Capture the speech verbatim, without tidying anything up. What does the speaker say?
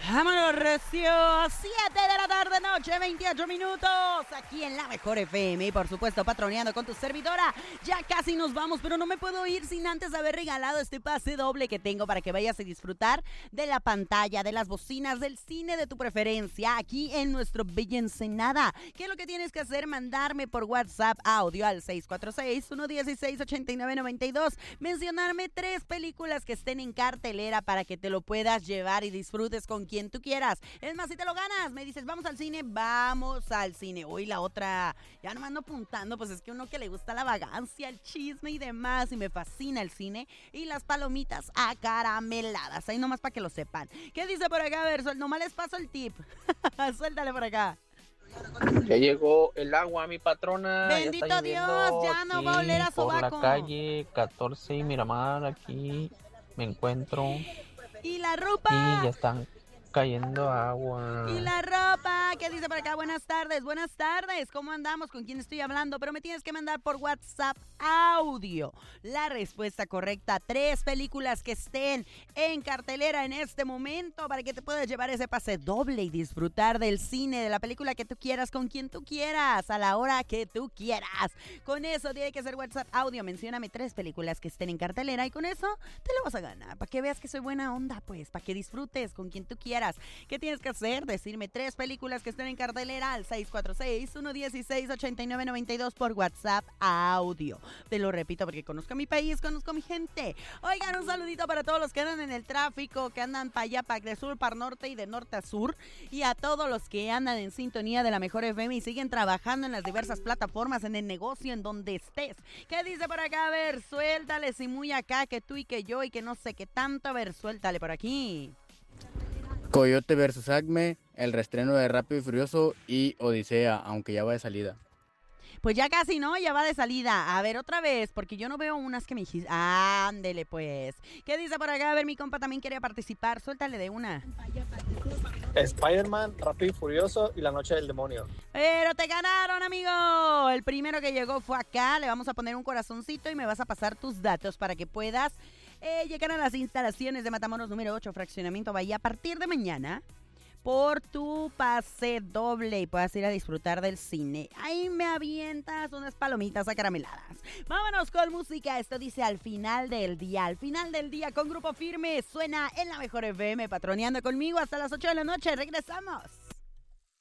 Vámonos, Recio. siete de la tarde, noche, veintiocho minutos. Aquí en La Mejor F M. Y por supuesto, patroneando con tu servidora. Ya casi nos vamos, pero no me puedo ir sin antes haber regalado este pase doble que tengo para que vayas a disfrutar de la pantalla, de las bocinas, del cine de tu preferencia. Aquí en nuestro Bella Ensenada. ¿Qué es lo que tienes que hacer? Mandarme por WhatsApp audio al seis cuatro seis, uno uno seis, ocho nueve nueve dos. Mencionarme tres películas que estén en cartelera para que te lo puedas llevar y disfrutes con quien tú quieras. Es más, si te lo ganas, me dices, vamos al cine, vamos al cine. Uy, la otra, ya no me ando apuntando, pues es que uno que le gusta la vagancia, el chisme y demás, y me fascina el cine, y las palomitas acarameladas, ahí nomás para que lo sepan. ¿Qué dice por acá? A ver, suel- nomás les paso el tip. Suéltale por acá. Ya llegó el agua, mi patrona. Bendito Ya está Dios, lloviendo ya no aquí va a oler a por la sobaco. calle catorce y Miramar. Aquí me encuentro Y la y ropa. ya están cayendo agua. Y la ropa, ¿qué dice por acá? Buenas tardes, buenas tardes. ¿Cómo andamos? ¿Con quién estoy hablando? Pero me tienes que mandar por WhatsApp audio la respuesta correcta. Tres películas que estén en cartelera en este momento para que te puedas llevar ese pase doble y disfrutar del cine, de la película que tú quieras, con quien tú quieras, a la hora que tú quieras. Con eso tiene que ser WhatsApp audio. Mencióname tres películas que estén en cartelera y con eso te lo vas a ganar. Para que veas que soy buena onda, pues, para que disfrutes con quien tú quieras. ¿Qué tienes que hacer? Decirme tres películas que estén en cartelera al seis cuatro seis, uno uno seis, ocho nueve nueve dos por WhatsApp audio. Te lo repito porque conozco mi país, conozco mi gente. Oigan, un saludito para todos los que andan en el tráfico, que andan para allá, para de sur para norte y de norte a sur. Y a todos los que andan en sintonía de La Mejor F M y siguen trabajando en las diversas plataformas, en el negocio, en donde estés. ¿Qué dice por acá? A ver, suéltale, si muy acá, que tú y que yo y que no sé qué tanto. A ver, suéltale por aquí. Coyote versus Acme, el reestreno de Rápido y Furioso y Odisea, aunque ya va de salida. Pues ya casi, ¿no? Ya va de salida. A ver, otra vez, porque yo no veo unas que me dijiste. Ándele, pues. ¿Qué dice por acá? A ver, mi compa también quería participar. Suéltale de una. Spider-Man, Rápido y Furioso y La Noche del Demonio. Pero te ganaron, amigo. El primero que llegó fue acá. Le vamos a poner un corazoncito y me vas a pasar tus datos para que puedas eh, llegar a las instalaciones de Matamoros número ocho, Fraccionamiento Bahía, a partir de mañana por tu pase doble y puedas ir a disfrutar del cine. Ahí me avientas unas palomitas acarameladas. Vámonos con música. Esto dice Al Final del Día. Al Final del Día con Grupo Firme. Suena en La Mejor F M, patroneando conmigo hasta las ocho de la noche. Regresamos.